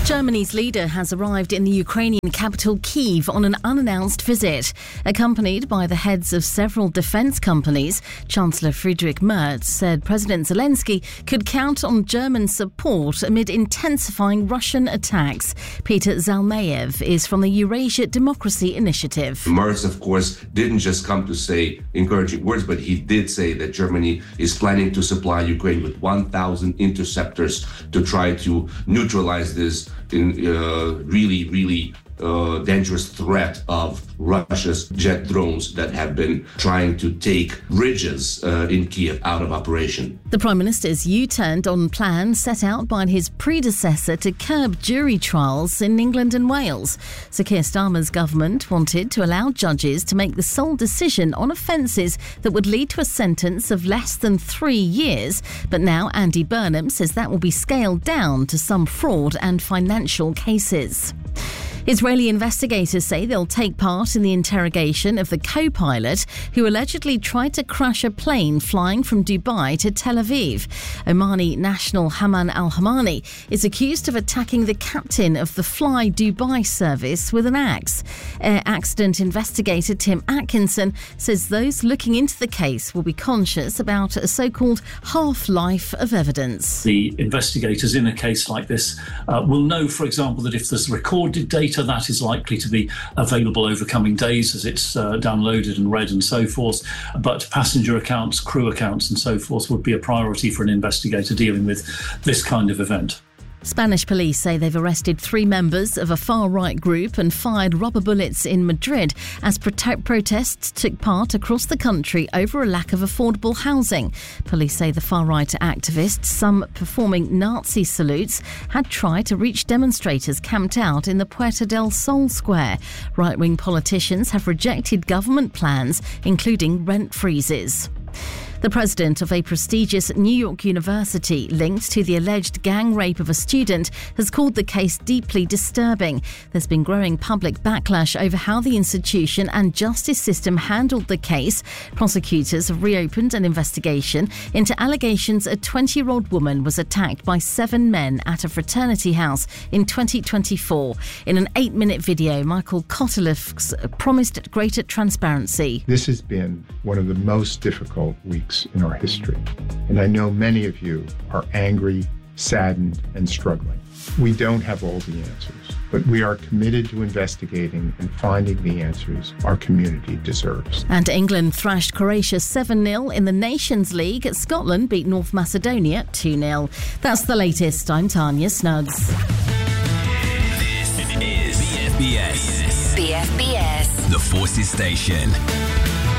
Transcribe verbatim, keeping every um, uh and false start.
Germany's leader has arrived in the Ukrainian capital Kyiv on an unannounced visit. Accompanied by the heads of several defence companies, Chancellor Friedrich Merz said President Zelensky could count on German support amid intensifying Russian attacks. Peter Zalmayev is from the Eurasia Democracy Initiative. Merz, of course, didn't just come to say encouraging words, but he did say that Germany is planning to supply Ukraine with one thousand interceptors to try to neutralize this in uh, really, really uh, dangerous threat of Russia's jet drones that have been trying to take bridges uh, in Kiev out of operation. The Prime Minister's U-turned on plans set out by his predecessor to curb jury trials in England and Wales. Sir Keir Starmer's government wanted to allow judges to make the sole decision on offences that would lead to a sentence of less than three years. But now Andy Burnham says that will be scaled down to some fraud and financial cases. Israeli investigators say they'll take part in the interrogation of the co-pilot who allegedly tried to crash a plane flying from Dubai to Tel Aviv. Omani national Haman al-Hamani is accused of attacking the captain of the Fly Dubai service with an axe. Air accident investigator Tim Atkinson says those looking into the case will be conscious about a so-called half-life of evidence. The investigators in a case like this uh, will know, for example, that if there's recorded data, that is likely to be available over coming days as it's uh, downloaded and read and so forth. But passenger accounts, crew accounts and so forth would be a priority for an investigator dealing with this kind of event. Spanish police say they've arrested three members of a far-right group and fired rubber bullets in Madrid as prote- protests took part across the country over a lack of affordable housing. Police say the far-right activists, some performing Nazi salutes, had tried to reach demonstrators camped out in the Puerta del Sol square. Right-wing politicians have rejected government plans, including rent freezes. The president of a prestigious New York university linked to the alleged gang rape of a student has called the case deeply disturbing. There's been growing public backlash over how the institution and justice system handled the case. Prosecutors have reopened an investigation into allegations a twenty-year-old woman was attacked by seven men at a fraternity house in twenty twenty-four. In an eight-minute video, Michael Kotelevs promised greater transparency. This has been one of the most difficult weeks in our history, and I know many of you are angry, saddened, and struggling. We don't have all the answers, but we are committed to investigating and finding the answers our community deserves. And England thrashed Croatia seven nil in the Nations League. Scotland beat North Macedonia two nil. That's the latest. I'm Tanya Snuggs. This is B F B S. B F B S. The Forces Station.